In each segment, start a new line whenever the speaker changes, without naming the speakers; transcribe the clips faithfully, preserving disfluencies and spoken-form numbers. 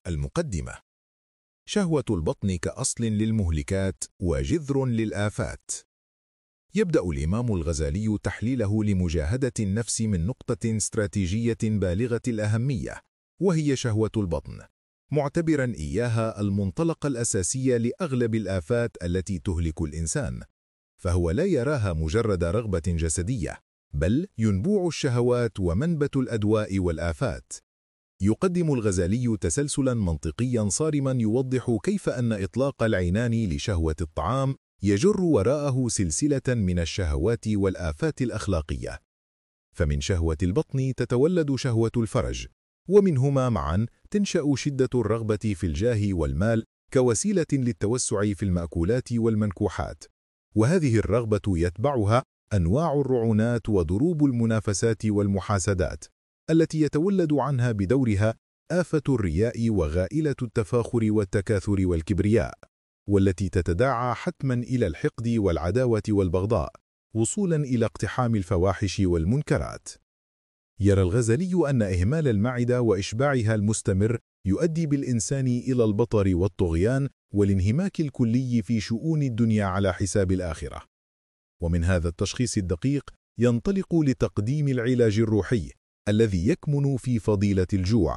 المقدمة. شهوة البطن كأصل للمهلكات وجذر للآفات. يبدأ الإمام الغزالي تحليله لمجاهدة النفس من نقطة استراتيجية بالغة الأهمية، وهي شهوة البطن، معتبرا إياها المنطلق الأساسي لأغلب الآفات التي تهلك الإنسان، فهو لا يراها مجرد رغبة جسدية، بل ينبوع الشهوات ومنبت الأدواء والآفات. يقدم الغزالي تسلسلا منطقيا صارما يوضح كيف أن إطلاق العنان لشهوة الطعام يجر وراءه سلسلة من الشهوات والآفات الأخلاقية. فمن شهوة البطن تتولد شهوة الفرج، ومنهما معا تنشأ شدة الرغبة في الجاه والمال كوسيلة للتوسع في المأكولات والمنكوحات، وهذه الرغبة يتبعها أنواع الرعونات وضروب المنافسات والمحاسدات التي يتولد عنها بدورها آفة الرياء وغائلة التفاخر والتكاثر والكبرياء، والتي تتداعى حتما إلى الحقد والعداوة والبغضاء، وصولا إلى اقتحام الفواحش والمنكرات. يرى الغزالي أن إهمال المعدة وإشباعها المستمر يؤدي بالإنسان إلى البطر والطغيان والانهماك الكلي في شؤون الدنيا على حساب الآخرة. ومن هذا التشخيص الدقيق ينطلق لتقديم العلاج الروحي الذي يكمن في فضيلة الجوع.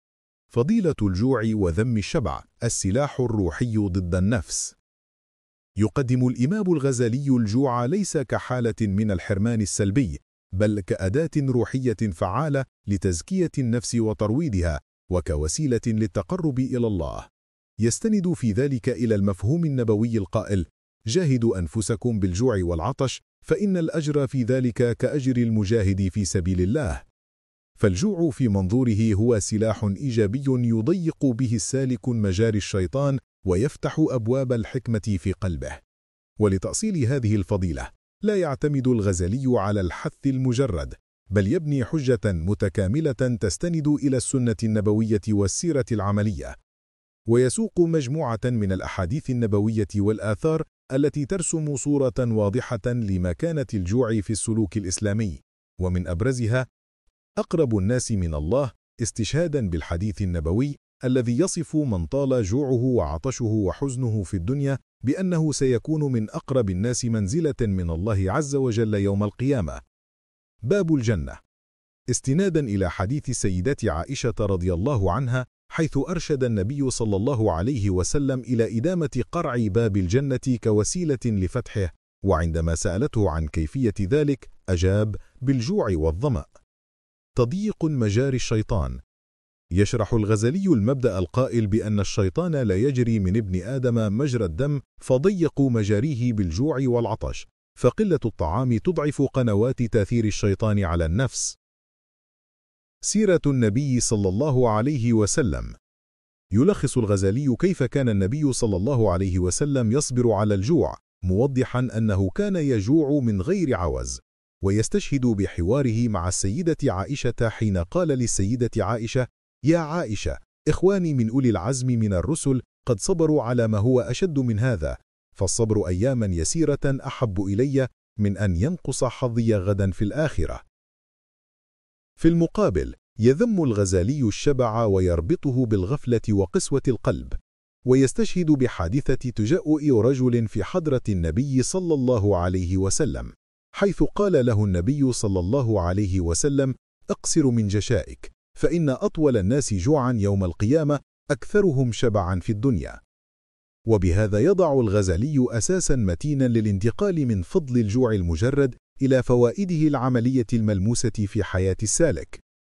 فضيلة الجوع وذم الشبع السلاح الروحي ضد النفس. يقدم الإمام الغزالي الجوع ليس كحالة من الحرمان السلبي، بل كأداة روحية فعالة لتزكية النفس وترويضها، وكوسيلة للتقرب إلى الله. يستند في ذلك إلى المفهوم النبوي القائل: جاهدوا أنفسكم بالجوع والعطش فإن الأجر في ذلك كأجر المجاهد في سبيل الله. فالجوع في منظوره هو سلاح إيجابي يضيق به السالك مجاري الشيطان ويفتح أبواب الحكمة في قلبه. ولتأصيل هذه الفضيلة لا يعتمد الغزالي على الحث المجرد، بل يبني حجة متكاملة تستند إلى السنة النبوية والسيرة العملية، ويسوق مجموعة من الأحاديث النبوية والآثار التي ترسم صورة واضحة لمكانة الجوع في السلوك الإسلامي. ومن أبرزها: أقرب الناس من الله، استشهادا بالحديث النبوي الذي يصف من طال جوعه وعطشه وحزنه في الدنيا بأنه سيكون من أقرب الناس منزلة من الله عز وجل يوم القيامة. باب الجنة، استنادا إلى حديث سيدة عائشة رضي الله عنها، حيث أرشد النبي صلى الله عليه وسلم إلى إدامة قرع باب الجنة كوسيلة لفتحه، وعندما سألته عن كيفية ذلك أجاب: بالجوع والظمأ. تضييق مجاري الشيطان. يشرح الغزالي المبدأ القائل بأن الشيطان لا يجري من ابن آدم مجرى الدم، فضيقوا مجاريه بالجوع والعطش، فقلة الطعام تضعف قنوات تأثير الشيطان على النفس. سيرة النبي صلى الله عليه وسلم. يلخص الغزالي كيف كان النبي صلى الله عليه وسلم يصبر على الجوع، موضحا أنه كان يجوع من غير عوز، ويستشهد بحواره مع السيدة عائشة حين قال للسيدة عائشة: يا عائشة، إخواني من أولي العزم من الرسل قد صبروا على ما هو أشد من هذا، فالصبر أياما يسيرة أحب إلي من أن ينقص حظي غدا في الآخرة. في المقابل يذم الغزالي الشبع ويربطه بالغفلة وقسوة القلب، ويستشهد بحادثة تجاؤ رجل في حضرة النبي صلى الله عليه وسلم، حيث قال له النبي صلى الله عليه وسلم: اقصر من جشائك، فإن أطول الناس جوعا يوم القيامة أكثرهم شبعا في الدنيا. وبهذا يضع الغزالي أساسا متينا للانتقال من فضل الجوع المجرد إلى فوائده العملية الملموسة في حياة السالك.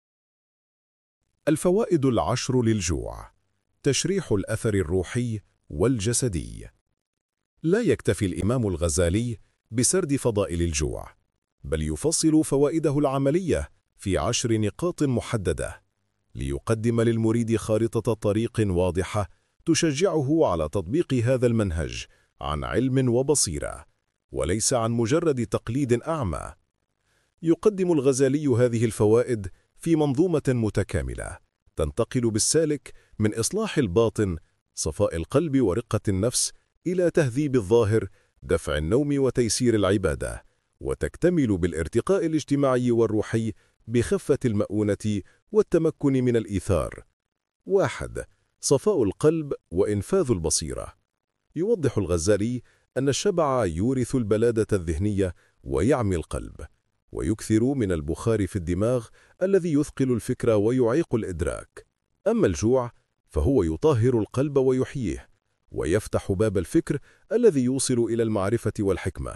الفوائد العشر للجوع. تشريح الأثر الروحي والجسدي. لا يكتفي الإمام الغزالي بسرد فضائل الجوع، بل يفصل فوائده العملية في عشر نقاط محددة، ليقدم للمريد خارطة طريق واضحة تشجعه على تطبيق هذا المنهج عن علم وبصيرة، وليس عن مجرد تقليد أعمى. يقدم الغزالي هذه الفوائد في منظومة متكاملة تنتقل بالسالك من إصلاح الباطن، صفاء القلب ورقة النفس، إلى تهذيب الظاهر، دفع النوم وتيسير العبادة، وتكتمل بالارتقاء الاجتماعي والروحي بخفة المؤونة والتمكن من الإيثار. واحد.
صفاء القلب وإنفاذ البصيرة. يوضح الغزالي أن الشبع يورث البلادة الذهنية ويعمي القلب، ويكثر من البخار في الدماغ الذي يثقل الفكر ويعيق الإدراك. أما الجوع فهو يطهر القلب ويحييه، ويفتح باب الفكر الذي يوصل إلى المعرفة والحكمة.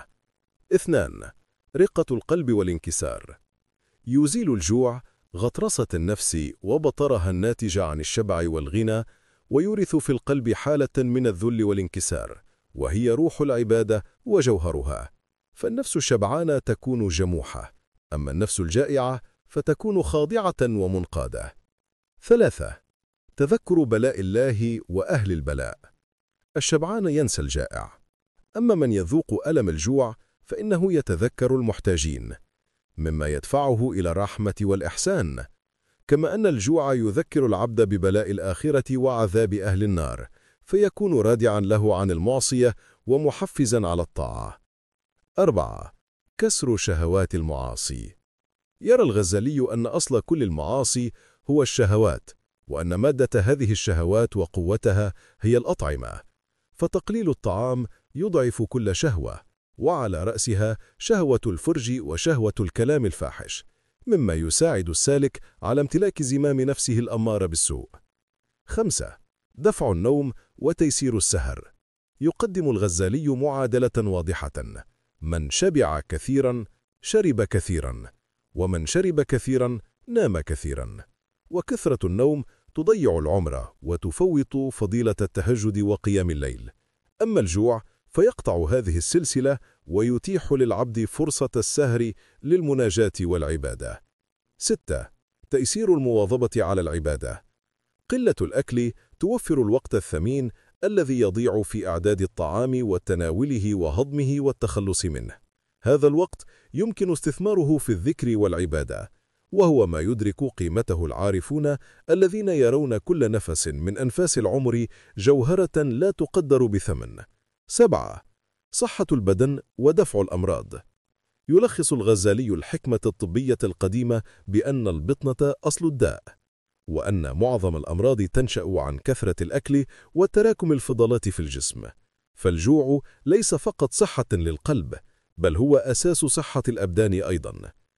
اثنان، رقة القلب والانكسار. يزيل الجوع غطرسة النفس وبطرها الناتجة عن الشبع والغنى، ويورث في القلب حالة من الذل والانكسار، وهي روح العبادة وجوهرها. فالنفس الشبعانة تكون جموحة، أما النفس الجائعة فتكون خاضعة ومنقادة. ثلاثة، تذكر بلاء الله وأهل البلاء. الشبعان ينسى الجائع، أما من يذوق ألم الجوع فإنه يتذكر المحتاجين، مما يدفعه إلى الرحمة والإحسان. كما أن الجوع يذكر العبد ببلاء الآخرة وعذاب أهل النار، فيكون رادعا له عن المعصية ومحفزا على الطاعة. أربعة، كسر شهوات المعاصي. يرى الغزالي أن أصل كل المعاصي هو الشهوات، وأن مادة هذه الشهوات وقوتها هي الأطعمة، فتقليل الطعام يضعف كل شهوة، وعلى رأسها شهوة الفرج وشهوة الكلام الفاحش، مما يساعد السالك على امتلاك زمام نفسه الأمارة بالسوء. خمسة، دفع النوم وتيسير السهر. يقدم الغزالي معادلة واضحة: من شبع كثيرا شرب كثيرا، ومن شرب كثيرا نام كثيرا. وكثرة النوم تضيع العمر وتفوت فضيلة التهجد وقيام الليل. أما الجوع فيقطع هذه السلسلة ويتيح للعبد فرصة السهر للمناجاة والعبادة. ستة، تيسير المواظبة على العبادة. قلة الأكل توفر الوقت الثمين الذي يضيع في إعداد الطعام وتناوله وهضمه والتخلص منه. هذا الوقت يمكن استثماره في الذكر والعبادة، وهو ما يدرك قيمته العارفون الذين يرون كل نفس من أنفاس العمر جوهرة لا تقدر بثمن. سبعة، صحة البدن ودفع الأمراض. يلخص الغزالي الحكمة الطبية القديمة بأن البطنة أصل الداء، وأن معظم الأمراض تنشأ عن كثرة الأكل وتراكم الفضلات في الجسم. فالجوع ليس فقط صحة للقلب، بل هو أساس صحة الأبدان أيضا.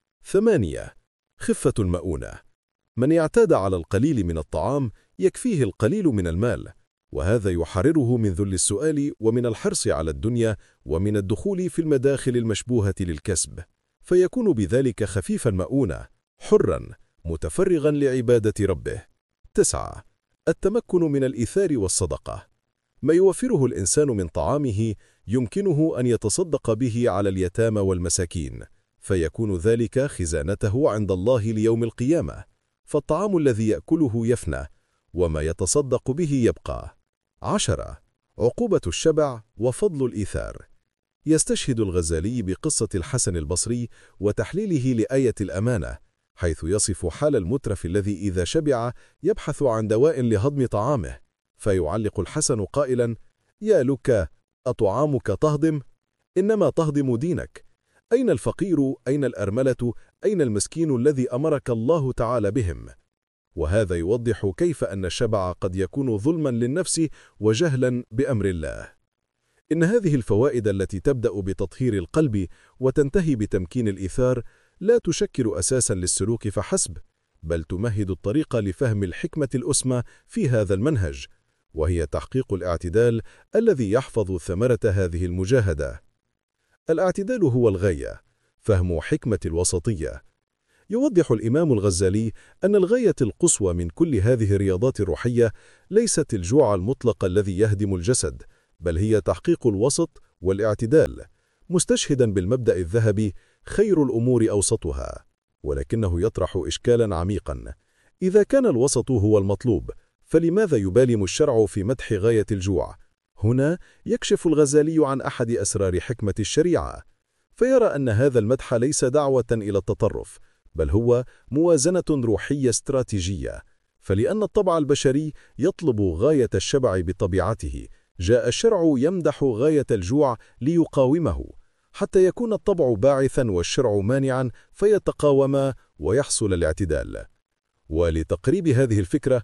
ثمانية، خفة المؤونة. من يعتاد على القليل من الطعام يكفيه القليل من المال، وهذا يحرره من ذل السؤال ومن الحرص على الدنيا ومن الدخول في المداخل المشبوهة للكسب، فيكون بذلك خفيف المؤونة، حرا متفرغا لعبادة ربه. تسعة، التمكن من الإيثار والصدقة. ما يوفره الإنسان من طعامه يمكنه أن يتصدق به على اليتامى والمساكين، فيكون ذلك خزانته عند الله ليوم القيامة. فالطعام الذي يأكله يفنى، وما يتصدق به يبقى. عشرة، عقوبة الشبع وفضل الإيثار. يستشهد الغزالي بقصة الحسن البصري وتحليله لآية الأمانة، حيث يصف حال المترف الذي إذا شبع يبحث عن دواء لهضم طعامه، فيعلق الحسن قائلا: يا لك أطعامك تهضم؟ إنما تهضم دينك. أين الفقير؟ أين الأرملة؟ أين المسكين الذي أمرك الله تعالى بهم؟ وهذا يوضح كيف أن الشبع قد يكون ظلما للنفس وجهلا بأمر الله. إن هذه الفوائد التي تبدأ بتطهير القلب وتنتهي بتمكين الإيثار لا تشكل أساسا للسلوك فحسب، بل تمهد الطريق لفهم الحكمة الأسمى في هذا المنهج، وهي تحقيق الاعتدال الذي يحفظ ثمرة هذه المجاهدة. الاعتدال هو الغاية، فهم حكمة الوسطية. يوضح الإمام الغزالي أن الغاية القصوى من كل هذه الرياضات الروحية ليست الجوع المطلق الذي يهدم الجسد، بل هي تحقيق الوسط والاعتدال، مستشهدا بالمبدأ الذهبي: خير الأمور أوسطها. ولكنه يطرح إشكالا عميقا: إذا كان الوسط هو المطلوب، فلماذا يبالم الشرع في مدح غاية الجوع؟ هنا يكشف الغزالي عن أحد أسرار حكمة الشريعة، فيرى أن هذا المدح ليس دعوة إلى التطرف، بل هو موازنة روحية استراتيجية. فلأن الطبع البشري يطلب غاية الشبع بطبيعته، جاء الشرع يمدح غاية الجوع ليقاومه، حتى يكون الطبع باعثا والشرع مانعا، فيتقاوما ويحصل الاعتدال. ولتقريب هذه الفكرة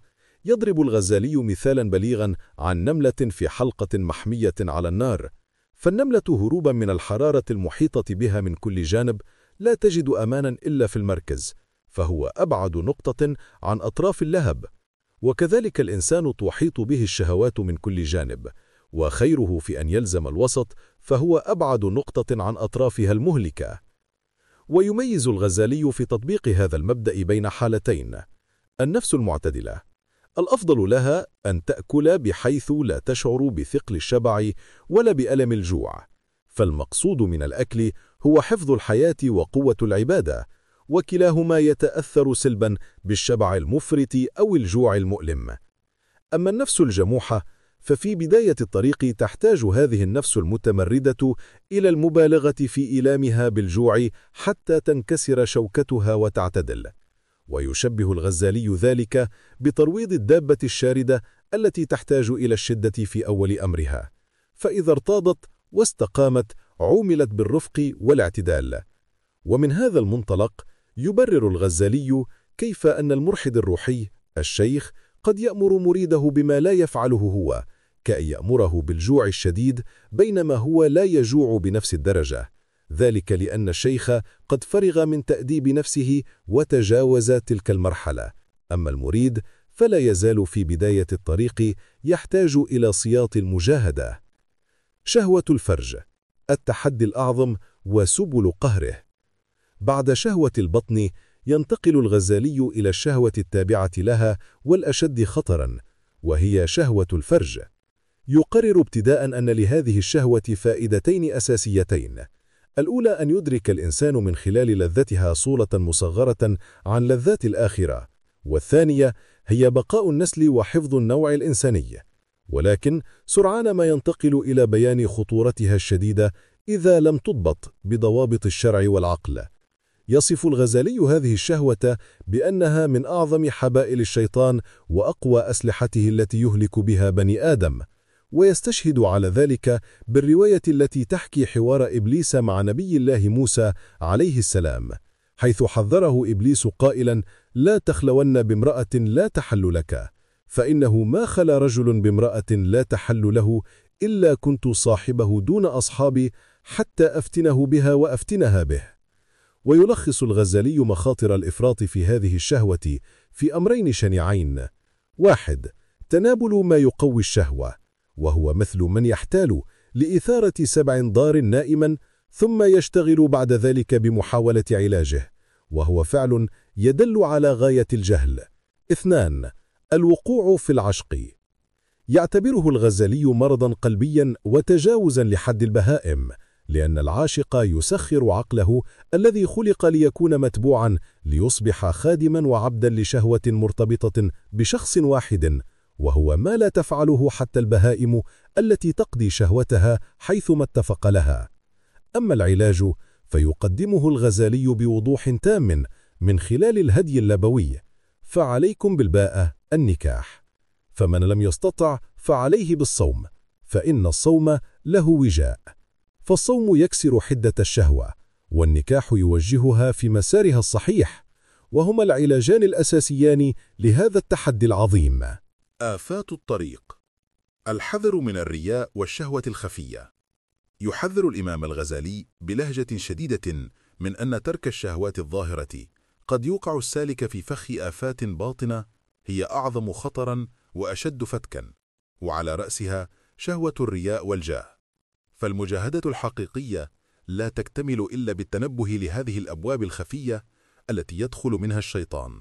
يضرب الغزالي مثالا بليغا عن نملة في حلقة محمية على النار، فالنملة هروبا من الحرارة المحيطة بها من كل جانب لا تجد أمانا إلا في المركز، فهو أبعد نقطة عن أطراف اللهب. وكذلك الإنسان تحيط به الشهوات من كل جانب، وخيره في أن يلزم الوسط، فهو أبعد نقطة عن أطرافها المهلكة. ويميز الغزالي في تطبيق هذا المبدأ بين حالتين: النفس المعتدلة، الأفضل لها أن تأكل بحيث لا تشعر بثقل الشبع ولا بألم الجوع، فالمقصود من الأكل هو حفظ الحياة وقوة العبادة، وكلاهما يتأثر سلبا بالشبع المفرط أو الجوع المؤلم. أما النفس الجموحة ففي بداية الطريق تحتاج هذه النفس المتمردة إلى المبالغة في إيلامها بالجوع حتى تنكسر شوكتها وتعتدل. ويشبه الغزالي ذلك بترويض الدابة الشاردة التي تحتاج إلى الشدة في أول أمرها، فإذا ارتاضت واستقامت عوملت بالرفق والاعتدال. ومن هذا المنطلق يبرر الغزالي كيف أن المرشد الروحي الشيخ قد يأمر مريده بما لا يفعله هو، كأن يأمره بالجوع الشديد بينما هو لا يجوع بنفس الدرجة، ذلك لأن الشيخ قد فرغ من تأديب نفسه وتجاوز تلك المرحلة. أما المريد فلا يزال في بداية الطريق يحتاج إلى سياط المجاهدة. شهوة الفرج، التحدي الأعظم وسبل قهره. بعد شهوة البطن ينتقل الغزالي إلى الشهوة التابعة لها والأشد خطرا، وهي شهوة الفرج. يقرر ابتداء أن لهذه الشهوة فائدتين أساسيتين: الأولى أن يدرك الإنسان من خلال لذتها صورة مصغرة عن لذات الآخرة، والثانية هي بقاء النسل وحفظ النوع الإنساني. ولكن سرعان ما ينتقل إلى بيان خطورتها الشديدة إذا لم تضبط بضوابط الشرع والعقل. يصف الغزالي هذه الشهوة بأنها من أعظم حبائل الشيطان وأقوى أسلحته التي يهلك بها بني آدم، ويستشهد على ذلك بالرواية التي تحكي حوار إبليس مع نبي الله موسى عليه السلام، حيث حذره إبليس قائلا: لا تخلون بامرأة لا تحل لك، فإنه ما خلا رجل بامرأة لا تحل له إلا كنت صاحبه دون أصحابي حتى أفتنه بها وأفتنها به. ويلخص الغزالي مخاطر الإفراط في هذه الشهوة في أمرين شنيعين: واحد، تنابل ما يقوي الشهوة، وهو مثل من يحتال لإثارة سبع ضار نائما ثم يشتغل بعد ذلك بمحاولة علاجه، وهو فعل يدل على غاية الجهل. اثنان، الوقوع في العشق، يعتبره الغزالي مرضا قلبيا وتجاوزا لحد البهائم، لأن العاشق يسخر عقله الذي خلق ليكون متبوعا ليصبح خادما وعبدا لشهوة مرتبطة بشخص واحد، وهو ما لا تفعله حتى البهائم التي تقضي شهوتها حيثما اتفق لها. أما العلاج فيقدمه الغزالي بوضوح تام من خلال الهدي اللبوي: فعليكم بالباءة النكاح، فمن لم يستطع فعليه بالصوم، فإن الصوم له وجاء. فالصوم يكسر حدة الشهوة، والنكاح يوجهها في مسارها الصحيح، وهما العلاجان الأساسيان لهذا التحدي العظيم.
آفات الطريق. الحذر من الرياء والشهوة الخفية. يحذر الإمام الغزالي بلهجة شديدة من أن ترك الشهوات الظاهرة قد يوقع السالك في فخ آفات باطنة هي أعظم خطرا وأشد فتكا، وعلى رأسها شهوة الرياء والجاه. فالمجاهدة الحقيقية لا تكتمل إلا بالتنبه لهذه الأبواب الخفية التي يدخل منها الشيطان.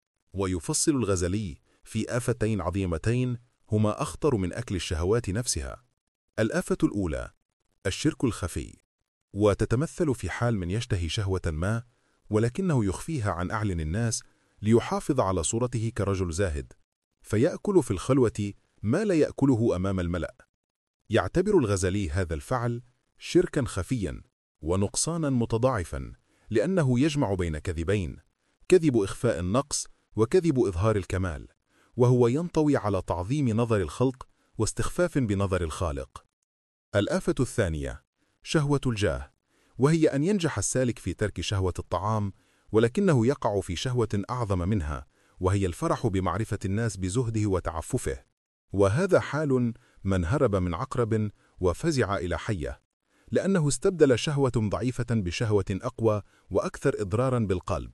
ويفصل الغزالي في آفتين عظيمتين هما أخطر من أكل الشهوات نفسها. الآفة الأولى الشرك الخفي، وتتمثل في حال من يشتهي شهوة ما ولكنه يخفيها عن أعين الناس ليحافظ على صورته كرجل زاهد، فيأكل في الخلوة ما لا يأكله أمام الملأ. يعتبر الغزالي هذا الفعل شركا خفيا ونقصانا متضاعفا، لأنه يجمع بين كذبين: كذب إخفاء النقص وكذب إظهار الكمال، وهو ينطوي على تعظيم نظر الخلق واستخفاف بنظر الخالق. الآفة الثانية شهوة الجاه، وهي أن ينجح السالك في ترك شهوة الطعام ولكنه يقع في شهوة أعظم منها، وهي الفرح بمعرفة الناس بزهده وتعففه، وهذا حال من هرب من عقرب وفزع إلى حية، لأنه استبدل شهوة ضعيفة بشهوة أقوى وأكثر إضرارا بالقلب.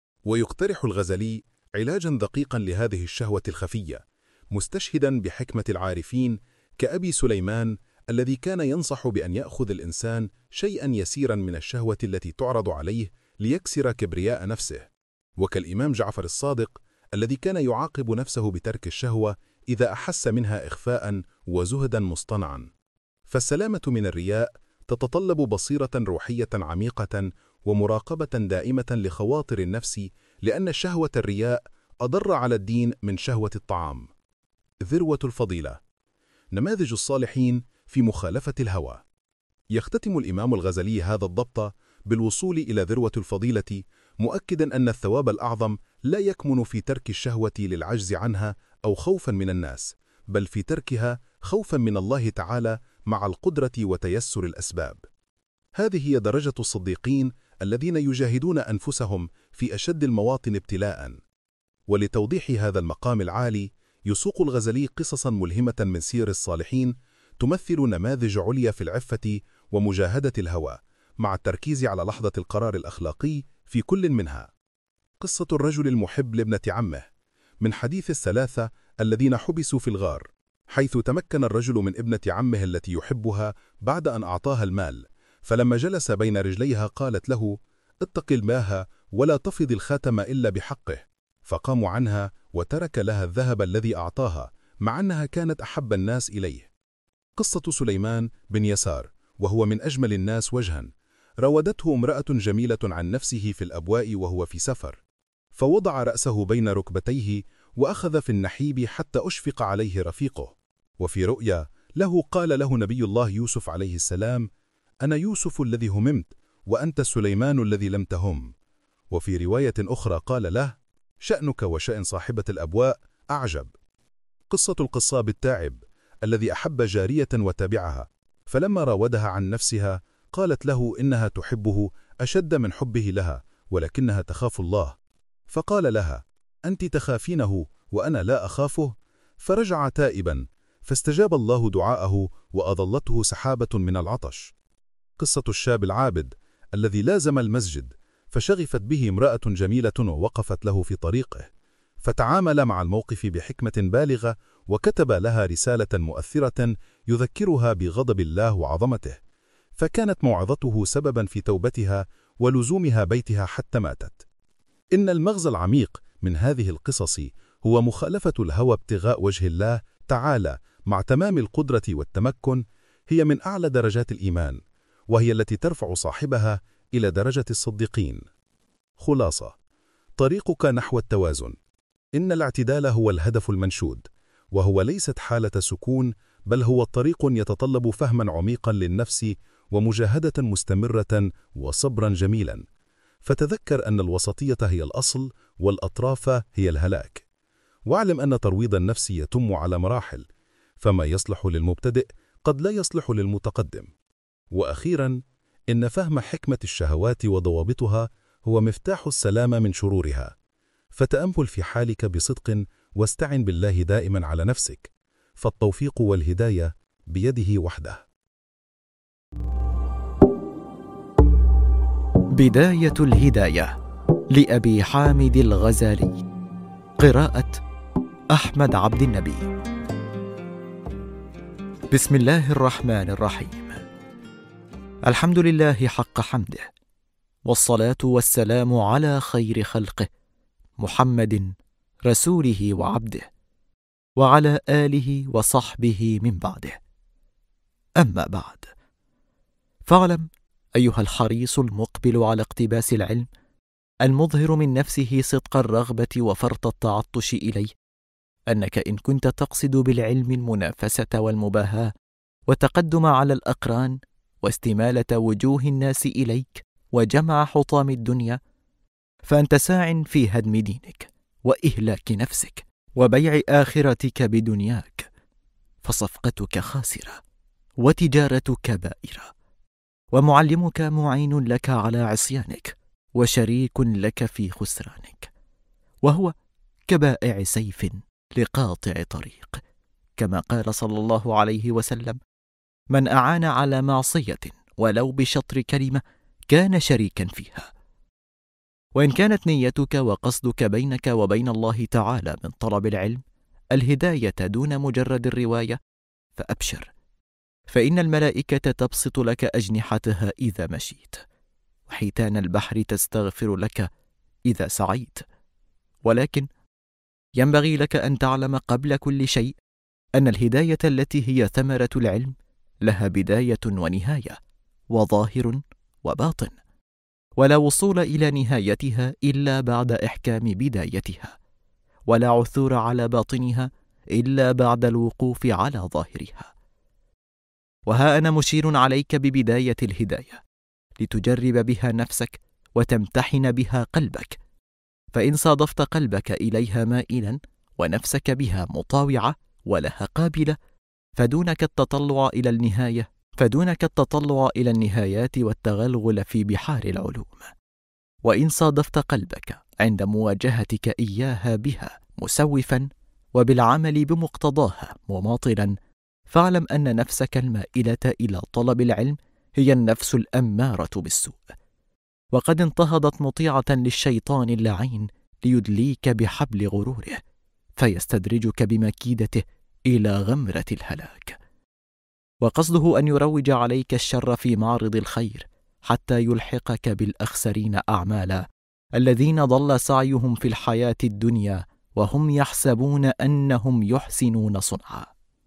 ويقترح الغزالي علاجا دقيقا لهذه الشهوة الخفية، مستشهدا بحكمة العارفين كأبي سليمان الذي كان ينصح بأن يأخذ الإنسان شيئا يسيرا من الشهوة التي تعرض عليه ليكسر كبرياء نفسه، وكالإمام جعفر الصادق الذي كان يعاقب نفسه بترك الشهوة إذا أحس منها إخفاء وزهدا مصطنعا. فالسلامة من الرياء تتطلب بصيرة روحية عميقة ومراقبة دائمة لخواطر النفس، لأن شهوة الرياء أضر على الدين من شهوة الطعام. ذروة الفضيلة، نماذج الصالحين في مخالفة الهوى. يختتم الإمام الغزالي هذا الضبط بالوصول إلى ذروة الفضيلة، مؤكدا أن الثواب الأعظم لا يكمن في ترك الشهوة للعجز عنها أو خوفا من الناس، بل في تركها خوفا من الله تعالى مع القدرة وتيسر الأسباب. هذه هي درجة الصديقين الذين يجاهدون أنفسهم في أشد المواطن ابتلاء. ولتوضيح هذا المقام العالي يسوق الغزالي قصصا ملهمة من سير الصالحين تمثل نماذج عليا في العفة ومجاهدة الهوى، مع التركيز على لحظة القرار الأخلاقي في كل منها. قصة الرجل المحب لابنة عمه، من حديث الثلاثة الذين حبسوا في الغار، حيث تمكن الرجل من ابنة عمه التي يحبها بعد أن أعطاها المال، فلما جلس بين رجليها قالت له: اتق الله ولا تفض الخاتم إلا بحقه، فقاموا عنها وترك لها الذهب الذي أعطاها، مع أنها كانت أحب الناس إليه. قصة سليمان بن يسار، وهو من أجمل الناس وجها، راودته امرأة جميلة عن نفسه في الأبواء وهو في سفر، فوضع رأسه بين ركبتيه وأخذ في النحيب حتى أشفق عليه رفيقه. وفي رؤيا له قال له نبي الله يوسف عليه السلام: أنا يوسف الذي هممت وأنت سليمان الذي لم تهم. وفي رواية أخرى قال له: شأنك وشأن صاحبة الأبواء أعجب. قصة القصاب التاعب الذي أحب جارية وتبعها، فلما راودها عن نفسها قالت له إنها تحبه أشد من حبه لها، ولكنها تخاف الله، فقال لها: أنت تخافينه وأنا لا أخافه. فرجع تائبا، فاستجاب الله دعاءه وأظلته سحابة من العطش. قصة الشاب العابد الذي لازم المسجد، فشغفت به امرأة جميلة ووقفت له في طريقه، فتعامل مع الموقف بحكمة بالغة، وكتب لها رسالة مؤثرة يذكرها بغضب الله وعظمته، فكانت موعظته سببا في توبتها ولزومها بيتها حتى ماتت. إن المغزى العميق من هذه القصص هو مخالفة الهوى ابتغاء وجه الله تعالى مع تمام القدرة والتمكن، هي من أعلى درجات الإيمان، وهي التي ترفع صاحبها إلى درجة الصديقين. خلاصة: طريقك نحو التوازن. إن الاعتدال هو الهدف المنشود، وهو ليست حالة سكون، بل هو طريق يتطلب فهما عميقا للنفس ومجاهدة مستمرة وصبرا جميلا. فتذكر أن الوسطية هي الأصل والأطراف هي الهلاك، واعلم أن ترويض النفس يتم على مراحل، فما يصلح للمبتدئ قد لا يصلح للمتقدم. وأخيرا، إن فهم حكمة الشهوات وضوابطها هو مفتاح السلامة من شرورها. فتأمل في حالك بصدق، واستعن بالله دائما على نفسك، فالتوفيق والهداية بيده وحده.
بداية الهداية لأبي حامد الغزالي، قراءة أحمد عبد النبي. بسم الله الرحمن الرحيم. الحمد لله حق حمده، والصلاة والسلام على خير خلقه محمد رسوله وعبده، وعلى آله وصحبه من بعده. أما بعد، فاعلم أيها الحريص المقبل على اقتباس العلم، المظهر من نفسه صدق الرغبة وفرط التعطش إليه، أنك إن كنت تقصد بالعلم المنافسة والمباهاة وتقدم على الأقران واستمالة وجوه الناس إليك وجمع حطام الدنيا، فأنت ساع في هدم دينك وإهلاك نفسك وبيع آخرتك بدنياك، فصفقتك خاسرة وتجارتك بائرة، ومعلمك معين لك على عصيانك وشريك لك في خسرانك، وهو كبائع سيف لقاطع طريق، كما قال صلى الله عليه وسلم: من أعان على معصية ولو بشطر كلمة كان شريكا فيها. وإن كانت نيتك وقصدك بينك وبين الله تعالى من طلب العلم الهداية دون مجرد الرواية، فأبشر، فإن الملائكة تبسط لك أجنحتها إذا مشيت، وحيتان البحر تستغفر لك إذا سعيت. ولكن ينبغي لك أن تعلم قبل كل شيء أن الهداية التي هي ثمرة العلم لها بداية ونهاية، وظاهر وباطن، ولا وصول إلى نهايتها إلا بعد إحكام بدايتها، ولا عثور على باطنها إلا بعد الوقوف على ظاهرها. وها أنا مشير عليك ببداية الهداية لتجرب بها نفسك وتمتحن بها قلبك، فإن صادفت قلبك إليها مائلا ونفسك بها مطاوعة ولها قابلة فدونك التطلع إلى النهاية فدونك التطلع إلى النهايات والتغلغل في بحار العلوم. وإن صادفت قلبك عند مواجهتك إياها بها مسوفا وبالعمل بمقتضاها مماطلا، فاعلم أن نفسك المائلة إلى طلب العلم هي النفس الأمارة بالسوء، وقد انتهضت مطيعة للشيطان اللعين ليدليك بحبل غروره فيستدرجك بمكيدته إلى غمرة الهلاك، وقصده أن يروج عليك الشر في معرض الخير حتى يلحقك بالأخسرين أعمالا الذين ضل سعيهم في الحياة الدنيا وهم يحسبون أنهم يحسنون صنعا.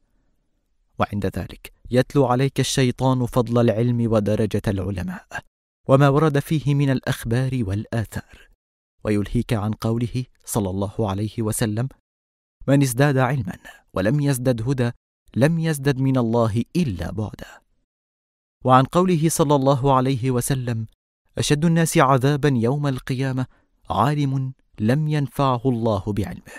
وعند ذلك يتلو عليك الشيطان فضل العلم ودرجة العلماء وما ورد فيه من الأخبار والآثار، ويلهيك عن قوله صلى الله عليه وسلم: من ازداد علما ولم يزدد هدى لم يزدد من الله إلا بعدا. وعن قوله صلى الله عليه وسلم: أشد الناس عذابا يوم القيامة عالم لم ينفعه الله بعلمه.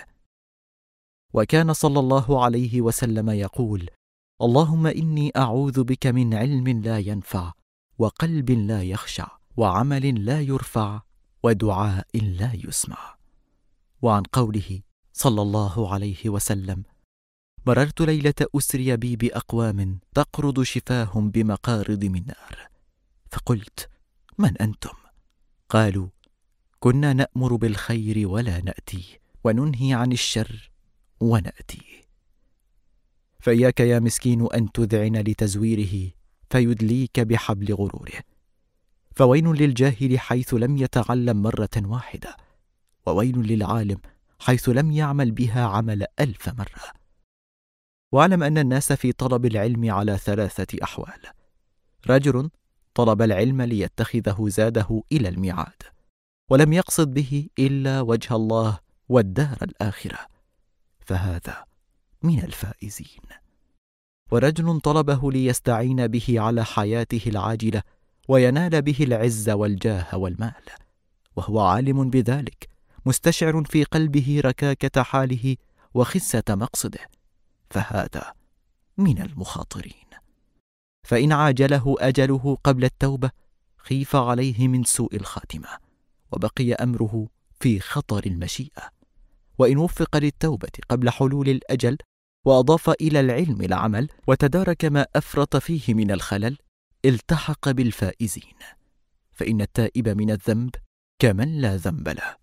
وكان صلى الله عليه وسلم يقول: اللهم إني أعوذ بك من علم لا ينفع وقلب لا يخشع وعمل لا يرفع ودعاء لا يسمع. وعن قوله صلى الله عليه وسلم: مررت ليلة أسري بي بأقوام تقرض شفاهم بمقارض من نار، فقلت: من أنتم؟ قالوا: كنا نأمر بالخير ولا نأتيه وننهي عن الشر ونأتيه. فإياك يا مسكين أن تذعن لتزويره فيدليك بحبل غروره، فويل للجاهل حيث لم يتعلم مرة واحدة، وويل للعالم حيث لم يعمل بها عمل ألف مرة. واعلم أن الناس في طلب العلم على ثلاثة أحوال: رجل طلب العلم ليتخذه زاده إلى الميعاد ولم يقصد به إلا وجه الله والدار الآخرة، فهذا من الفائزين. ورجل طلبه ليستعين به على حياته العاجلة وينال به العز والجاه والمال، وهو عالم بذلك مستشعر في قلبه ركاكة حاله وخسة مقصده، فهذا من المخاطرين. فإن عاجله أجله قبل التوبة خيف عليه من سوء الخاتمة وبقي أمره في خطر المشيئة، وإن وفق للتوبة قبل حلول الأجل وأضاف إلى العلم العمل وتدارك ما أفرط فيه من الخلل التحق بالفائزين، فإن التائب من الذنب كمن لا ذنب له.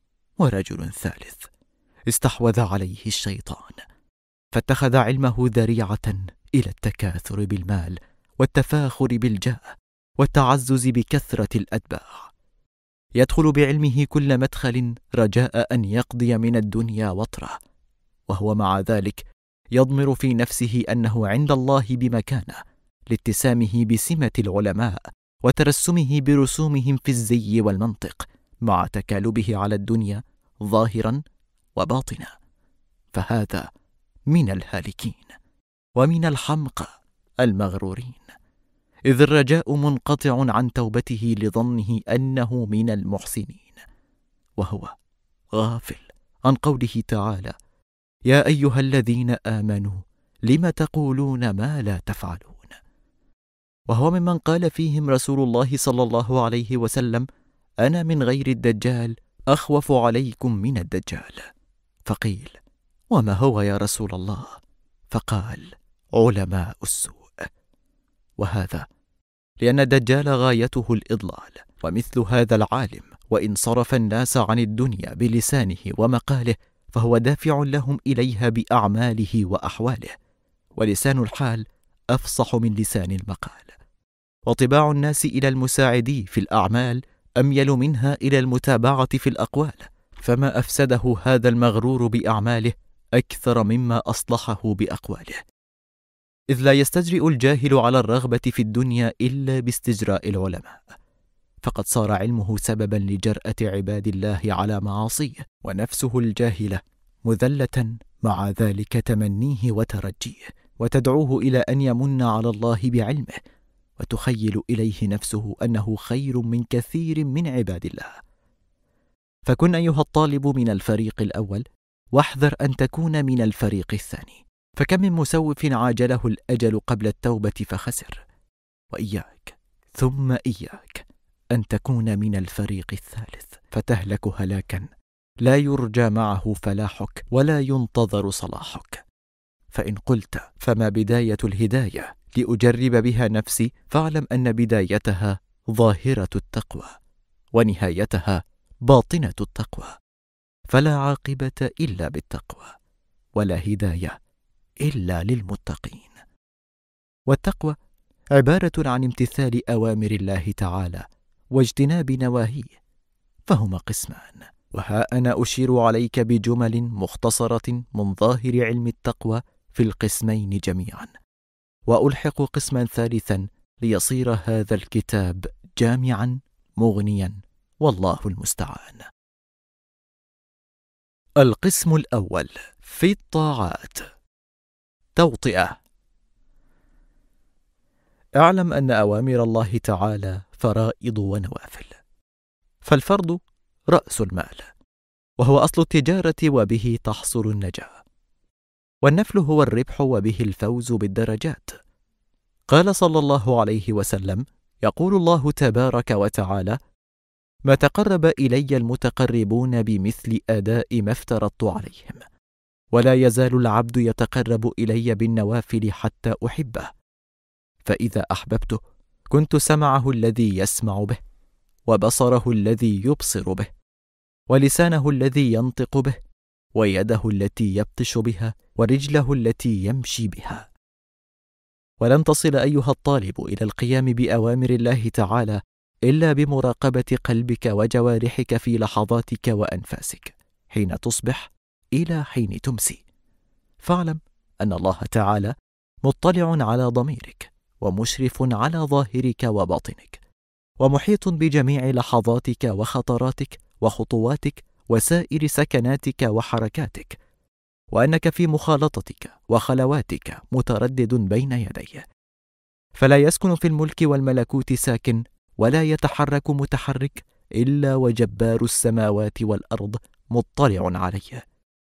ورجل ثالث استحوذ عليه الشيطان فاتخذ علمه ذريعة إلى التكاثر بالمال والتفاخر بالجاه والتعزز بكثرة الأتباع، يدخل بعلمه كل مدخل رجاء أن يقضي من الدنيا وطره، وهو مع ذلك يضمر في نفسه أنه عند الله بمكانه لاتسامه بسمة العلماء وترسمه برسومهم في الزي والمنطق مع تكالبه على الدنيا ظاهرا وباطنا، فهذا من الهالكين ومن الحمقى المغرورين، إذ الرجاء منقطع عن توبته لظنه أنه من المحسنين، وهو غافل عن قوله تعالى: يا أيها الذين آمنوا لم تقولون ما لا تفعلون، وهو ممن قال فيهم رسول الله صلى الله عليه وسلم: أنا من غير الدجال أخوف عليكم من الدجال. فقيل: وما هو يا رسول الله؟ فقال: علماء السوء. وهذا لأن الدجال غايته الإضلال، ومثل هذا العالم وإن صرف الناس عن الدنيا بلسانه ومقاله فهو دافع لهم إليها بأعماله وأحواله، ولسان الحال أفصح من لسان المقال، وطباع الناس إلى المساعدي في الأعمال أميل منها إلى المتابعة في الأقوال، فما أفسده هذا المغرور بأعماله أكثر مما أصلحه بأقواله، إذ لا يستجرئ الجاهل على الرغبة في الدنيا إلا باستجراء العلماء، فقد صار علمه سببا لجرأة عباد الله على معاصيه، ونفسه الجاهلة مذلة مع ذلك تمنيه وترجيه، وتدعوه إلى أن يمن على الله بعلمه، وتخيل إليه نفسه أنه خير من كثير من عباد الله. فكن أيها الطالب من الفريق الأول، واحذر أن تكون من الفريق الثاني، فكم من مسوف عاجله الأجل قبل التوبة فخسر. وإياك ثم إياك أن تكون من الفريق الثالث فتهلك هلاكا لا يرجى معه فلاحك ولا ينتظر صلاحك. فإن قلت فما بداية الهداية لأجرب بها نفسي، فاعلم أن بدايتها ظاهرة التقوى ونهايتها باطنة التقوى، فلا عاقبة إلا بالتقوى، ولا هداية إلا للمتقين. والتقوى عبارة عن امتثال أوامر الله تعالى واجتناب نواهيه، فهما قسمان، وها أنا أشير عليك بجمل مختصرة من ظاهر علم التقوى في القسمين جميعا، وألحق قسما ثالثا ليصير هذا الكتاب جامعا مغنيا، والله المستعان. القسم الأول في الطاعات. توطئة. اعلم أن أوامر الله تعالى فرائض ونوافل، فالفرض رأس المال، وهو أصل التجارة وبه تحصل النجاة، والنفل هو الربح وبه الفوز بالدرجات. قال صلى الله عليه وسلم: يقول الله تبارك وتعالى: ما تقرب إلي المتقربون بمثل أداء ما افترضت عليهم، ولا يزال العبد يتقرب إلي بالنوافل حتى أحبه، فإذا أحببته كنت سمعه الذي يسمع به، وبصره الذي يبصر به، ولسانه الذي ينطق به، ويده التي يبطش بها، ورجله التي يمشي بها. ولن تصل أيها الطالب إلى القيام بأوامر الله تعالى إلا بمراقبة قلبك وجوارحك في لحظاتك وأنفاسك، حين تصبح إلى حين تمسي. فاعلم أن الله تعالى مطلع على ضميرك، ومشرف على ظاهرك وباطنك، ومحيط بجميع لحظاتك وخطراتك وخطواتك وسائر سكناتك وحركاتك، وأنك في مخالطتك وخلواتك متردد بين يديه، فلا يسكن في الملك والملكوت ساكن، ولا يتحرك متحرك إلا وجبار السماوات والأرض مطلع عليه،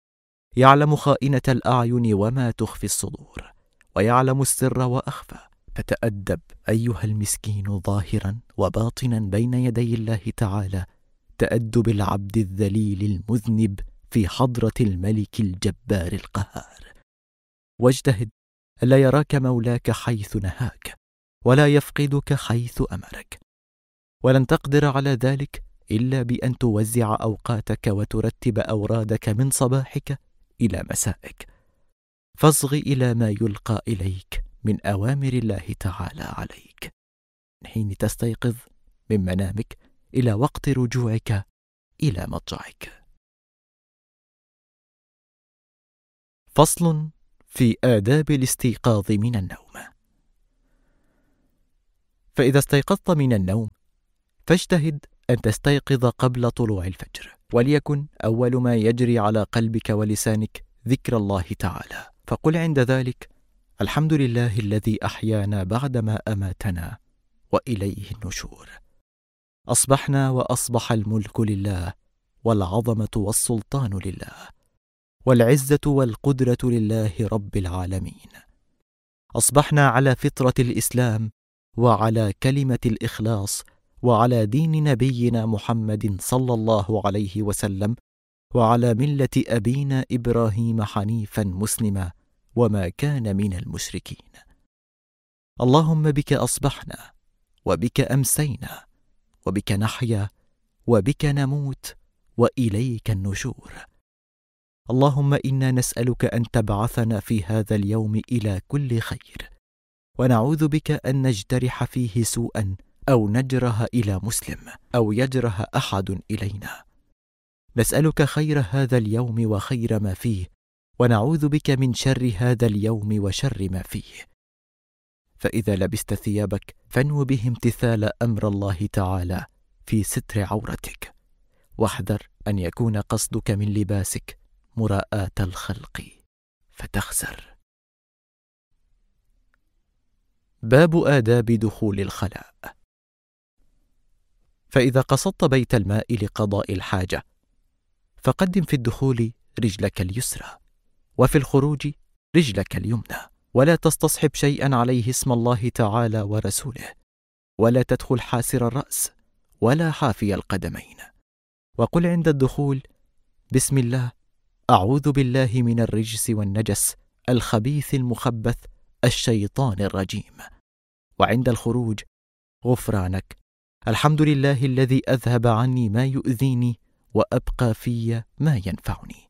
يعلم خائنة الأعين وما تخفي الصدور، ويعلم السر وأخفى. فتأدب أيها المسكين ظاهرا وباطنا بين يدي الله تعالى تأدب العبد الذليل المذنب في حضرة الملك الجبار القهار، واجتهد ألا يراك مولاك حيث نهاك، ولا يفقدك حيث أمرك، ولن تقدر على ذلك إلا بأن توزع أوقاتك وترتب أورادك من صباحك إلى مسائك، فاصغ إلى ما يلقى إليك من أوامر الله تعالى عليك، من حين تستيقظ من منامك إلى وقت رجوعك إلى مضجعك. فصل في آداب الاستيقاظ من النوم. فإذا استيقظت من النوم فاجتهد أن تستيقظ قبل طلوع الفجر، وليكن أول ما يجري على قلبك ولسانك ذكر الله تعالى، فقل عند ذلك: الحمد لله الذي أحيانا بعدما أماتنا وإليه النشور. أصبحنا وأصبح الملك لله، والعظمة والسلطان لله، والعزة والقدرة لله رب العالمين. أصبحنا على فطرة الإسلام، وعلى كلمة الإخلاص، وعلى دين نبينا محمد صلى الله عليه وسلم، وعلى ملة أبينا إبراهيم حنيفا مسلما وما كان من المشركين. اللهم بك أصبحنا وبك أمسينا وبك نحيا وبك نموت وإليك النشور. اللهم إنا نسألك أن تبعثنا في هذا اليوم إلى كل خير، ونعوذ بك أن نجترح فيه سوءا أو نجره إلى مسلم أو يجره أحد إلينا. نسألك خير هذا اليوم وخير ما فيه، ونعوذ بك من شر هذا اليوم وشر ما فيه. فإذا لبست ثيابك فانو به امتثال أمر الله تعالى في ستر عورتك، واحذر أن يكون قصدك من لباسك مراءاة الخلق فتخسر. باب آداب دخول الخلاء. فإذا قصدت بيت الماء لقضاء الحاجة فقدم في الدخول رجلك اليسرى، وفي الخروج رجلك اليمنى، ولا تستصحب شيئا عليه اسم الله تعالى ورسوله، ولا تدخل حاسر الرأس ولا حافي القدمين. وقل عند الدخول: بسم الله، أعوذ بالله من الرجس والنجس الخبيث المخبث الشيطان الرجيم. وعند الخروج: غفرانك، الحمد لله الذي أذهب عني ما يؤذيني وأبقى في ما ينفعني.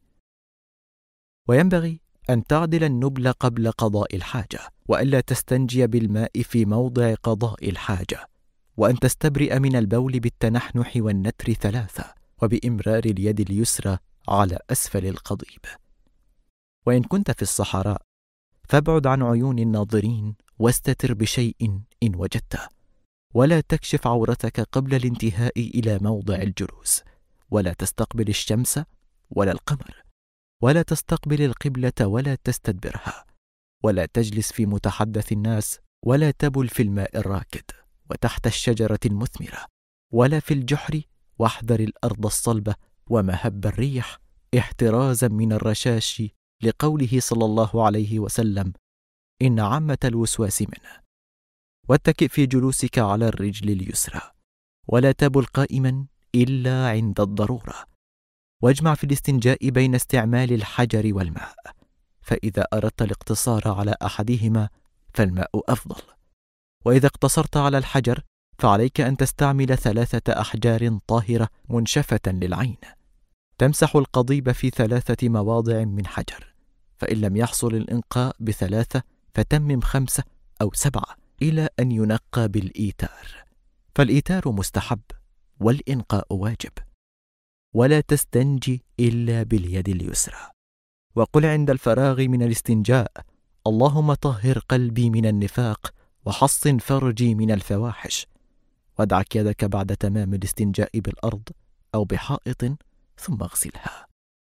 وينبغي أن تعدل النبل قبل قضاء الحاجة، وألا تستنجي بالماء في موضع قضاء الحاجة، وأن تستبرئ من البول بالتنحنح والنتر ثلاثة، وبإمرار اليد اليسرى على أسفل القضيب. وإن كنت في الصحراء فابعد عن عيون الناظرين واستتر بشيء إن وجدته، ولا تكشف عورتك قبل الانتهاء إلى موضع الجلوس، ولا تستقبل الشمس ولا القمر، ولا تستقبل القبلة ولا تستدبرها، ولا تجلس في متحدث الناس، ولا تبل في الماء الراكد وتحت الشجرة المثمرة، ولا في الجحر، واحذر الأرض الصلبة ومهب الريح احترازا من الرشاش، لقوله صلى الله عليه وسلم: إن عامة الوسواس منه. واتكئ في جلوسك على الرجل اليسرى، ولا تبل قائما إلا عند الضرورة. واجمع في الاستنجاء بين استعمال الحجر والماء، فإذا أردت الاقتصار على أحدهما فالماء أفضل، وإذا اقتصرت على الحجر فعليك أن تستعمل ثلاثة أحجار طاهرة منشفة للعين. تمسح القضيب في ثلاثة مواضع من حجر، فإن لم يحصل الإنقاء بثلاثة فتمم خمسة أو سبعة إلى أن ينقى بالإيتار، فالإيتار مستحب والإنقاء واجب. ولا تستنجي إلا باليد اليسرى. وقل عند الفراغ من الاستنجاء: اللهم طهر قلبي من النفاق وحصن فرجي من الفواحش. وادعك يدك بعد تمام الاستنجاء بالأرض أو بحائط ثم اغسلها.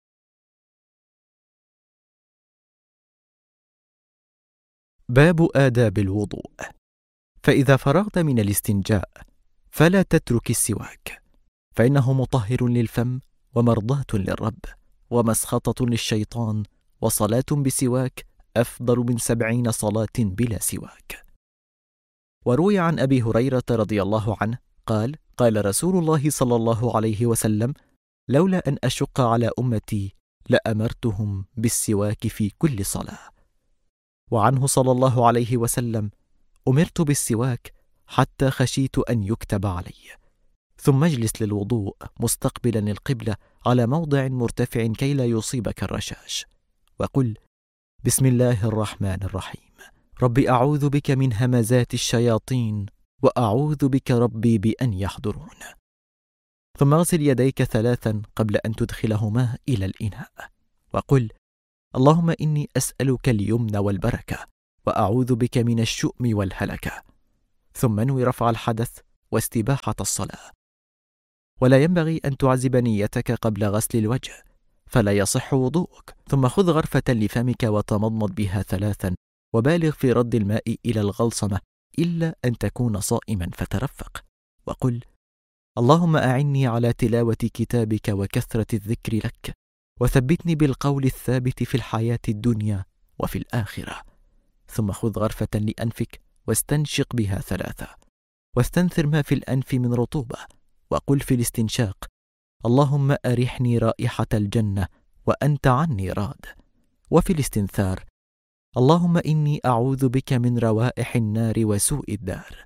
باب آداب الوضوء. فإذا فرغت من الاستنجاء فلا تترك السواك، فإنه مطهر للفم ومرضاة للرب ومسخطة للشيطان، وصلاة بسواك أفضل من سبعين صلاة بلا سواك. وروي عن أبي هريرة رضي الله عنه قال: قال رسول الله صلى الله عليه وسلم: لولا أن أشق على أمتي لأمرتهم بالسواك في كل صلاة. وعنه صلى الله عليه وسلم: أمرت بالسواك حتى خشيت أن يكتب علي. ثم اجلس للوضوء مستقبلا القبلة على موضع مرتفع كي لا يصيبك الرشاش، وقل: بسم الله الرحمن الرحيم، ربي أعوذ بك من همزات الشياطين وأعوذ بك ربي بأن يحضرون. ثم اغسل يديك ثلاثا قبل أن تدخلهما إلى الإناء، وقل: اللهم إني أسألك اليمن والبركة وأعوذ بك من الشؤم والهلكة. ثم انوي رفع الحدث واستباحة الصلاة. ولا ينبغي أن تعزب نيتك قبل غسل الوجه، فلا يصح وضوءك. ثم خذ غرفة لفمك وتمضمض بها ثلاثا، وبالغ في رد الماء إلى الغلصمة إلا أن تكون صائما فترفق، وقل: اللهم أعني على تلاوة كتابك وكثرة الذكر لك، وثبتني بالقول الثابت في الحياة الدنيا وفي الآخرة. ثم خذ غرفة لأنفك واستنشق بها ثلاثة، واستنثر ما في الأنف من رطوبة، وقل في الاستنشاق: اللهم أرحني رائحة الجنة وأنت عني راض. وفي الاستنثار: اللهم إني أعوذ بك من روائح النار وسوء الدار.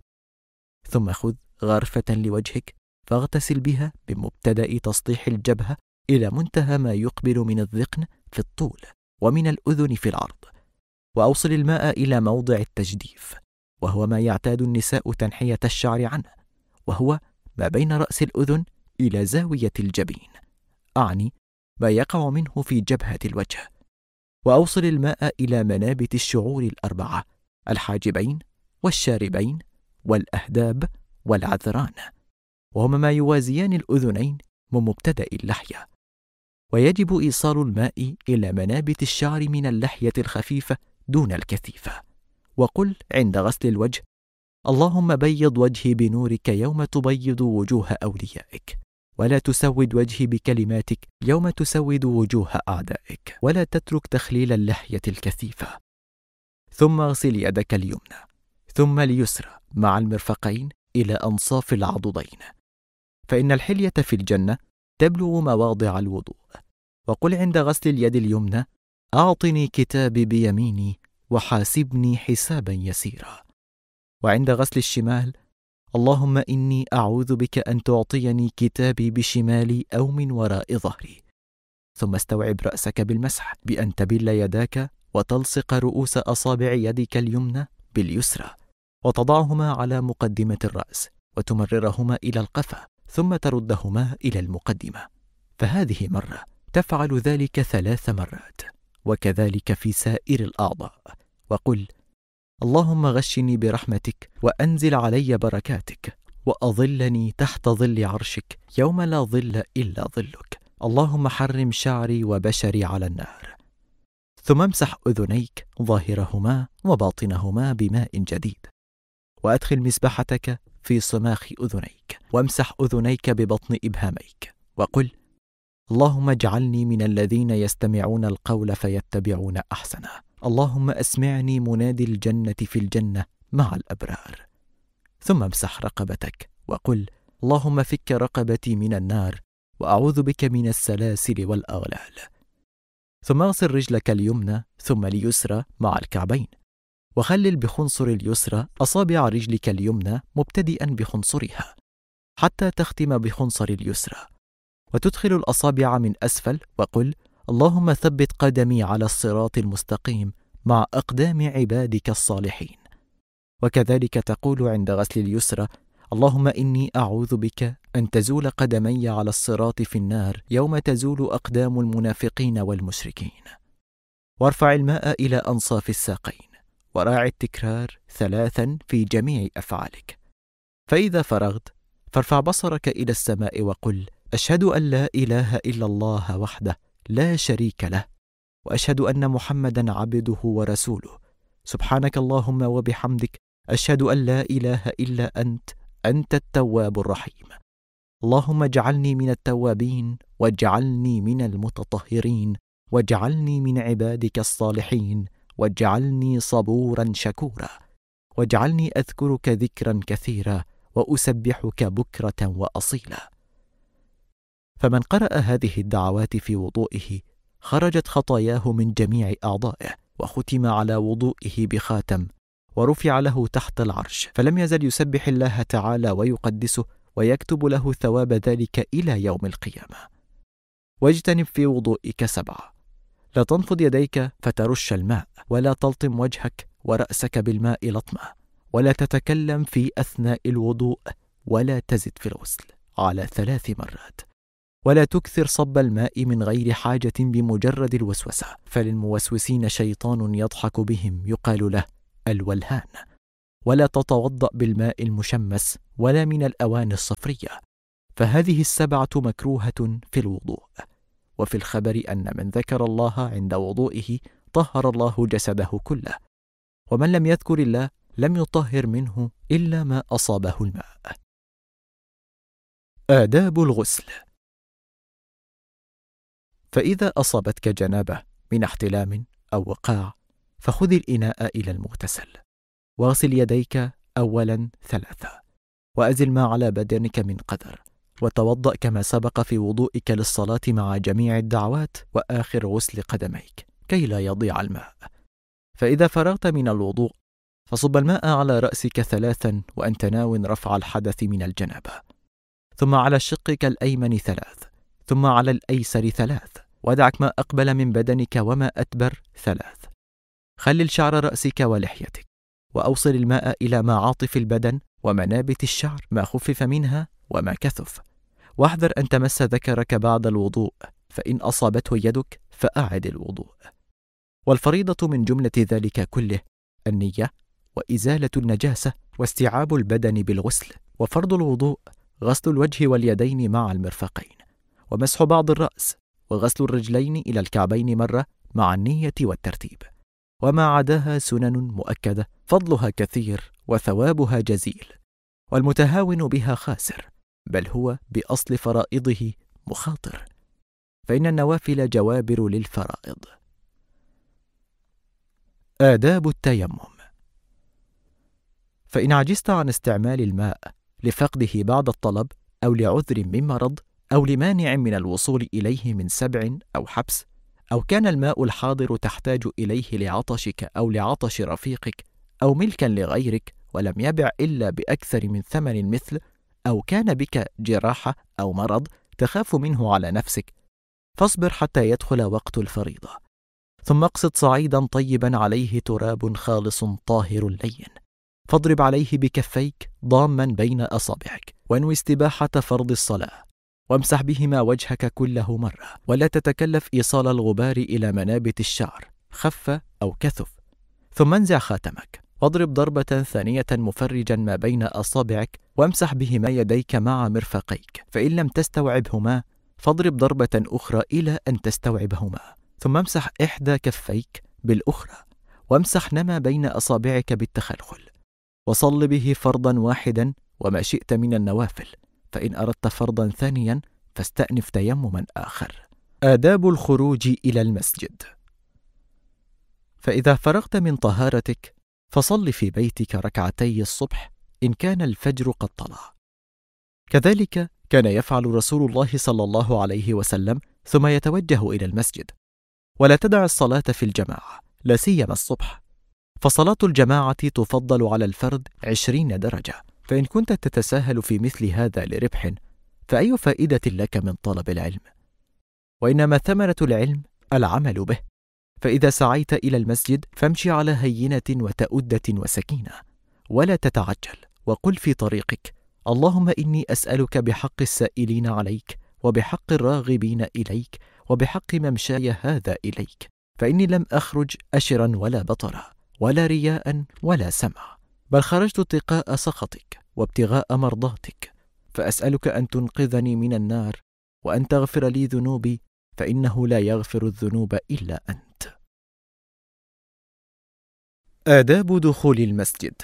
ثم خذ غرفة لوجهك فاغتسل بها بمبتدأ تسطيح الجبهة إلى منتهى ما يقبل من الذقن في الطول ومن الأذن في العرض، وأوصل الماء إلى موضع التجديف، وهو ما يعتاد النساء تنحية الشعر عنه، وهو ما بين رأس الأذن إلى زاوية الجبين، أعني ما يقع منه في جبهة الوجه. وأوصل الماء إلى منابت الشعور الأربعة: الحاجبين والشاربين والأهداب والعذران، وهما ما يوازيان الأذنين من مبتدأ اللحية. ويجب إيصال الماء إلى منابت الشعر من اللحية الخفيفة دون الكثيفة. وقل عند غسل الوجه: اللهم بيض وجهي بنورك يوم تبيض وجوه أوليائك، ولا تسود وجهي بكلماتك يوم تسود وجوه أعدائك، ولا تترك تخليل اللحية الكثيفة. ثم اغسل يدك اليمنى ثم اليسرى مع المرفقين إلى أنصاف العضدين، فإن الحلية في الجنة تبلغ مواضع الوضوء. وقل عند غسل اليد اليمنى: أعطني كتابي بيميني وحاسبني حسابا يسيرا. وعند غسل الشمال: اللهم إني أعوذ بك أن تعطيني كتابي بشمالي أو من وراء ظهري. ثم استوعب رأسك بالمسح بأن تبل يداك وتلصق رؤوس أصابع يدك اليمنى باليسرى، وتضعهما على مقدمة الرأس وتمررهما إلى القفا، ثم تردهما إلى المقدمة. فهذه مرة، تفعل ذلك ثلاث مرات، وكذلك في سائر الأعضاء. وقل: اللهم غشني برحمتك وأنزل علي بركاتك وأظلني تحت ظل عرشك يوم لا ظل إلا ظلك. اللهم حرم شعري وبشري على النار. ثم امسح أذنيك ظاهرهما وباطنهما بماء جديد، وأدخل مسبحتك في صماخ أذنيك، وامسح أذنيك ببطن إبهاميك. وقل: اللهم اجعلني من الذين يستمعون القول فيتبعون أحسنه. اللهم أسمعني منادي الجنة في الجنة مع الأبرار. ثم امسح رقبتك وقل: اللهم فك رقبتي من النار وأعوذ بك من السلاسل والأغلال. ثم اغسل رجلك اليمنى ثم اليسرى مع الكعبين، وخلل بخنصر اليسرى أصابع رجلك اليمنى مبتدئا بخنصرها حتى تختم بخنصر اليسرى، وتدخل الأصابع من أسفل. وقل: اللهم ثبت قدمي على الصراط المستقيم مع أقدام عبادك الصالحين. وكذلك تقول عند غسل اليسرى: اللهم إني أعوذ بك أن تزول قدمي على الصراط في النار يوم تزول أقدام المنافقين والمشركين. وارفع الماء إلى أنصاف الساقين، وراعي التكرار ثلاثا في جميع أفعالك. فإذا فرغت فارفع بصرك إلى السماء وقل: أشهد أن لا إله إلا الله وحده لا شريك له، وأشهد أن محمدا عبده ورسوله. سبحانك اللهم وبحمدك، أشهد أن لا إله إلا أنت، أنت التواب الرحيم. اللهم اجعلني من التوابين، واجعلني من المتطهرين، واجعلني من عبادك الصالحين، واجعلني صبورا شكورا، واجعلني أذكرك ذكرا كثيرا، وأسبحك بكرة وأصيلا. فمن قرأ هذه الدعوات في وضوئه خرجت خطاياه من جميع أعضائه، وختم على وضوئه بخاتم، ورفع له تحت العرش، فلم يزل يسبح الله تعالى ويقدسه، ويكتب له ثواب ذلك إلى يوم القيامة. واجتنب في وضوئك سبعة: لا تنفض يديك فترش الماء، ولا تلطم وجهك ورأسك بالماء لطمة، ولا تتكلم في أثناء الوضوء، ولا تزد في الغسل على ثلاث مرات، ولا تكثر صب الماء من غير حاجة بمجرد الوسوسة، فللموسوسين شيطان يضحك بهم يقال له الولهان. ولا تتوضأ بالماء المشمس ولا من الأواني الصفرية، فهذه السبعة مكروهة في الوضوء. وفي الخبر أن من ذكر الله عند وضوئه طهر الله جسده كله، ومن لم يذكر الله لم يطهر منه إلا ما أصابه الماء. آداب الغسل: فإذا أصابتك جنابة من احتلام أو وقاع، فخذ الإناء إلى المغتسل، واغسل يديك أولا ثلاثة، وأزل ما على بدنك من قدر، وتوضأ كما سبق في وضوئك للصلاة مع جميع الدعوات وآخر غسل قدميك كي لا يضيع الماء. فإذا فرغت من الوضوء فصب الماء على رأسك ثلاثا وأنت ناو رفع الحدث من الجنابة، ثم على شقك الأيمن ثلاث، ثم على الأيسر ثلاث، ودعك ما أقبل من بدنك وما أدبر ثلاث. خلل شعر رأسك ولحيتك، وأوصل الماء إلى معاطف البدن ومنابت الشعر ما خفف منها وما كثف، واحذر أن تمس ذكرك بعد الوضوء، فإن أصابته يدك فأعد الوضوء. والفريضة من جملة ذلك كله النية وإزالة النجاسة واستيعاب البدن بالغسل. وفرض الوضوء غسل الوجه واليدين مع المرفقين، ومسح بعض الرأس، وغسل الرجلين إلى الكعبين مرة مع النية والترتيب. وما عداها سنن مؤكدة فضلها كثير وثوابها جزيل، والمتهاون بها خاسر، بل هو بأصل فرائضه مخاطر، فإن النوافل جوابر للفرائض. آداب التيمم. فإن عجزت عن استعمال الماء لفقده بعد الطلب أو لعذر من مرض أو لمانع من الوصول إليه من سبع أو حبس، أو كان الماء الحاضر تحتاج إليه لعطشك أو لعطش رفيقك أو ملكا لغيرك ولم يبع إلا بأكثر من ثمن مثل، أو كان بك جراحة أو مرض تخاف منه على نفسك، فاصبر حتى يدخل وقت الفريضة، ثم اقصد صعيدا طيبا عليه تراب خالص طاهر لين، فاضرب عليه بكفيك ضاما بين أصابعك، وانوي استباحة فرض الصلاة، وامسح بهما وجهك كله مرة، ولا تتكلف إيصال الغبار إلى منابت الشعر خف أو كثف. ثم انزع خاتمك، واضرب ضربة ثانية مفرجا ما بين أصابعك، وامسح بهما يديك مع مرفقيك، فإن لم تستوعبهما فاضرب ضربة أخرى إلى أن تستوعبهما، ثم امسح إحدى كفيك بالأخرى، وامسح ما بين أصابعك بالتخلخل، وصل به فرضا واحدا وما شئت من النوافل، فإن أردت فرضا ثانيا فاستأنف تيمما آخر. آداب الخروج إلى المسجد. فإذا فرغت من طهارتك فصل في بيتك ركعتي الصبح إن كان الفجر قد طلع. كذلك كان يفعل رسول الله صلى الله عليه وسلم، ثم يتوجه إلى المسجد. ولا تدع الصلاة في الجماعة، لا سيما الصبح، فصلاة الجماعة تفضل على الفرد عشرين درجة، فإن كنت تتساهل في مثل هذا لربح فأي فائدة لك من طلب العلم؟ وإنما ثمرة العلم العمل به، فإذا سعيت إلى المسجد فامشي على هينة وتؤدة وسكينة، ولا تتعجل، وقل في طريقك: اللهم إني أسألك بحق السائلين عليك، وبحق الراغبين إليك، وبحق ممشاي هذا إليك، فإني لم أخرج أشرا ولا بطرا ولا رياء ولا سمع، بل خرجت اتقاء سخطك وابتغاء مرضاتك، فأسألك أن تنقذني من النار، وأن تغفر لي ذنوبي، فإنه لا يغفر الذنوب إلا أنت. آداب دخول المسجد.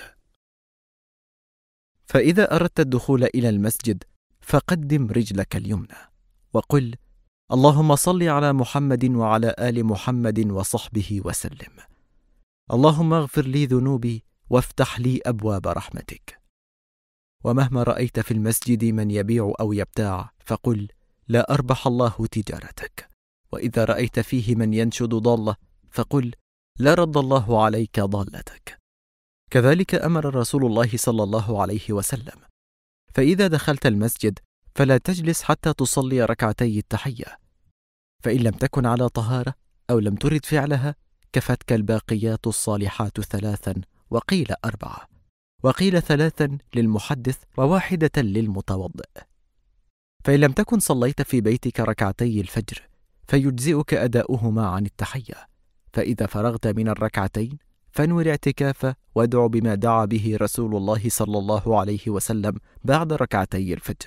فإذا أردت الدخول إلى المسجد فقدم رجلك اليمنى، وقل: اللهم صل على محمد وعلى آل محمد وصحبه وسلم. اللهم اغفر لي ذنوبي وافتح لي أبواب رحمتك. ومهما رأيت في المسجد من يبيع أو يبتاع فقل: لا أربح الله تجارتك. وإذا رأيت فيه من ينشد ضالة فقل: لا رد الله عليك ضالتك. كذلك أمر رسول الله صلى الله عليه وسلم. فإذا دخلت المسجد فلا تجلس حتى تصلي ركعتي التحية، فإن لم تكن على طهارة أو لم ترد فعلها كفتك الباقيات الصالحات ثلاثا، وقيل أربعة، وقيل ثلاثا للمحدث وواحدة للمتوضئ. فإن لم تكن صليت في بيتك ركعتي الفجر فيجزئك أداؤهما عن التحية، فإذا فرغت من الركعتين فانوي الاعتكاف وادع بما دعا به رسول الله صلى الله عليه وسلم بعد ركعتي الفجر.